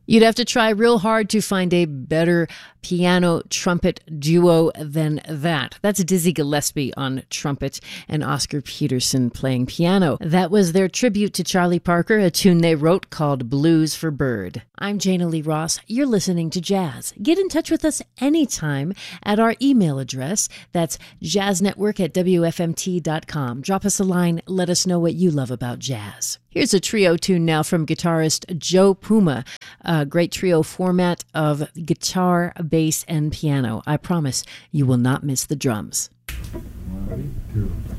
You'd have to try real hard to find a better piano trumpet duo than that. That's Dizzy Gillespie on trumpet and Oscar Peterson playing piano. That was their tribute to Charlie Parker, a tune they wrote called Blues for Bird. I'm Jana Lee Ross. You're listening to Jazz. Get in touch with us anytime at our email address. That's jazznetwork@wfmt.com. Drop us a line. Let us know what you love about jazz. Here's a trio tune now from guitarist Joe Puma, a great trio format of guitar, bass, and piano. I promise you will not miss the drums. 1, 2.